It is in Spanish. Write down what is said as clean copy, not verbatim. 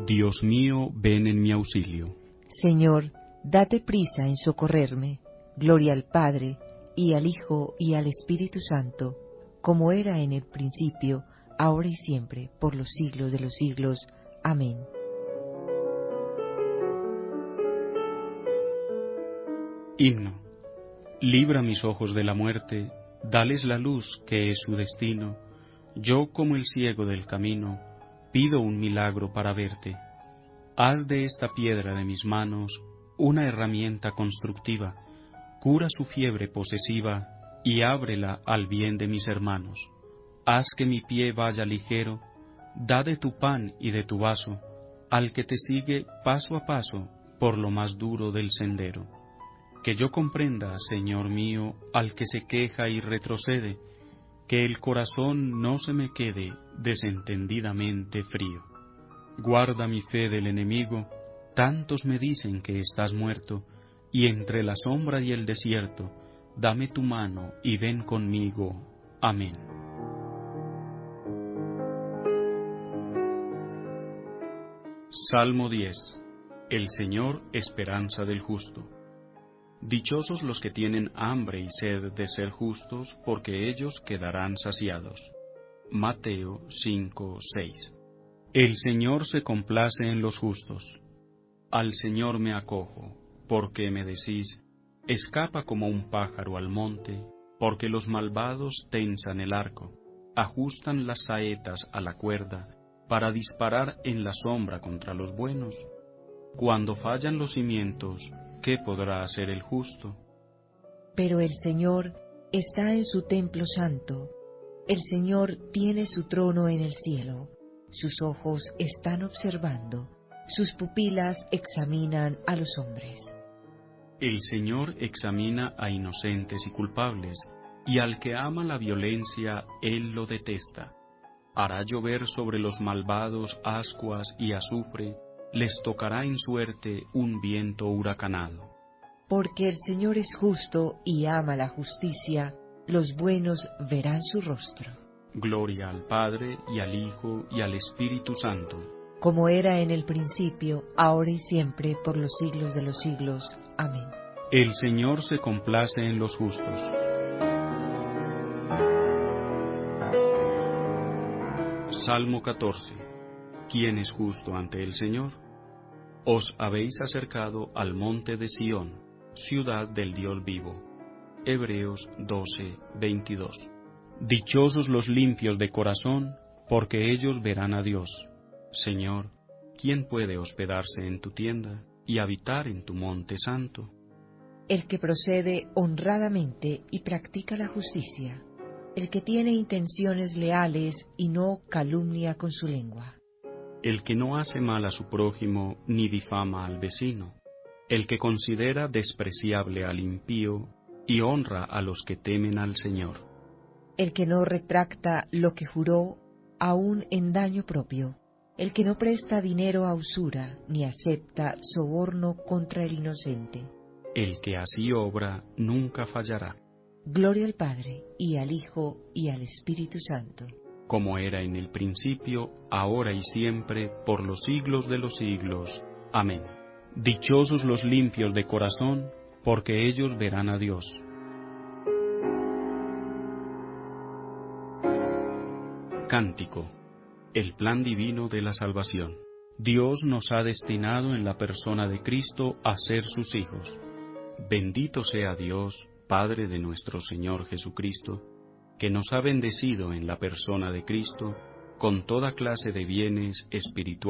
Dios mío, ven en mi auxilio. Señor, date prisa en socorrerme. Gloria al Padre, y al Hijo, y al Espíritu Santo, como era en el principio, ahora y siempre, por los siglos de los siglos. Amén. Himno. Libra mis ojos de la muerte, dales la luz que es su destino. Yo, como el ciego del camino, pido un milagro para verte. Haz de esta piedra de mis manos una herramienta constructiva, cura su fiebre posesiva y ábrela al bien de mis hermanos. Haz que mi pie vaya ligero, da de tu pan y de tu vaso, al que te sigue paso a paso por lo más duro del sendero. Que yo comprenda, Señor mío, al que se queja y retrocede, que el corazón no se me quede desentendidamente frío. Guarda mi fe del enemigo, tantos me dicen que estás muerto, y entre la sombra y el desierto, dame tu mano y ven conmigo. Amén. Salmo 10. El Señor, esperanza del justo. Dichosos los que tienen hambre y sed de ser justos, porque ellos quedarán saciados. Mateo 5:6. El Señor se complace en los justos. Al Señor me acojo, porque me decís, escapa como un pájaro al monte, porque los malvados tensan el arco, ajustan las saetas a la cuerda, para disparar en la sombra contra los buenos. Cuando fallan los cimientos, ¿qué podrá hacer el justo? Pero el Señor está en su templo santo. El Señor tiene su trono en el cielo. Sus ojos están observando. Sus pupilas examinan a los hombres. El Señor examina a inocentes y culpables, y al que ama la violencia, Él lo detesta. Hará llover sobre los malvados ascuas y azufre, les tocará en suerte un viento huracanado. Porque el Señor es justo y ama la justicia, los buenos verán su rostro. Gloria al Padre, y al Hijo, y al Espíritu Santo. Como era en el principio, ahora y siempre, por los siglos de los siglos. Amén. El Señor se complace en los justos. Salmo 14. ¿Quién es justo ante el Señor? Os habéis acercado al monte de Sión, ciudad del Dios vivo. Hebreos 12:22. Dichosos los limpios de corazón, porque ellos verán a Dios. Señor, ¿quién puede hospedarse en tu tienda y habitar en tu monte santo? El que procede honradamente y practica la justicia, el que tiene intenciones leales y no calumnia con su lengua. El que no hace mal a su prójimo ni difama al vecino, el que considera despreciable al impío y honra a los que temen al Señor. El que no retracta lo que juró, aun en daño propio, el que no presta dinero a usura, ni acepta soborno contra el inocente. El que así obra nunca fallará. Gloria al Padre, y al Hijo, y al Espíritu Santo. Como era en el principio, ahora y siempre, por los siglos de los siglos. Amén. Dichosos los limpios de corazón, porque ellos verán a Dios. Cántico. El plan divino de la salvación. Dios nos ha destinado en la persona de Cristo a ser sus hijos. Bendito sea Dios, Padre de nuestro Señor Jesucristo, que nos ha bendecido en la persona de Cristo con toda clase de bienes espirituales